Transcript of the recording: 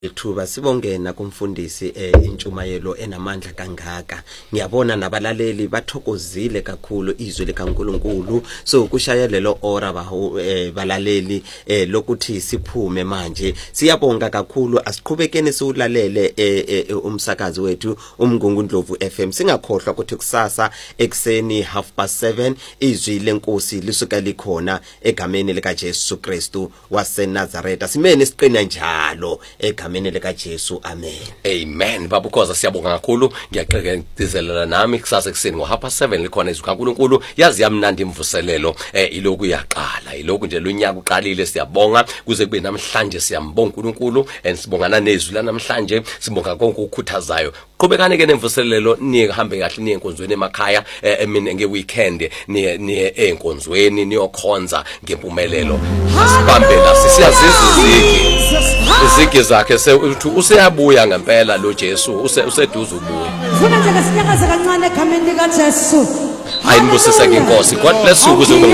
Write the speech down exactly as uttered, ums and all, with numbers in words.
Ithuba sibongena kumfundisi eh intshumayelo enamandla kangaka. Ngiyabona nabalaleli bathokozile kakhulu izwi likaNkuluNkulu. So kushaya lelo ora eh balaleli eh lokuthi siphume manje. Siyabonga kakhulu, asiqhubekeni siulalele eh umsakazi wethu uMngungundlovu F M. Singakhohlwa ukuthi kusasa ekseni half past seven izwi lenkosi lisuka likhona egameni lika Jesu Kristu waseNazaretha. Simene siqina njalo egameni lika Jesu. Amen. Amen. Babukhoza siyabonga kakhulu. Ngiyaqeqezelela nami kusasa ekseni ngo half past seven likhona izwi kaNkuluNkulu. Yazi yamnandi imvuselelo eh iloku yaqala. Iloku nje lonyaka uqalile siyabonga kuze kube namhlanje siyambonga uNkuluNkulu and sibongana nezwi la namhlanje sibonga konke ukukhuthazayo. Qhubekane ke nemvuselelo niye hambe kahle niye enkonzweni emakhaya emini nge weekend niye niye enkonzweni niyokhonza ngempumelelo. Sibambe la siyazizwa izigi. Izigi zakhe useyabuya ngempela lo Jesu useduza ubuya. Ufuna nje kasinyakaza kancane egameni lika Jesu. Ayinibusisa ke inkosi. God bless you kuze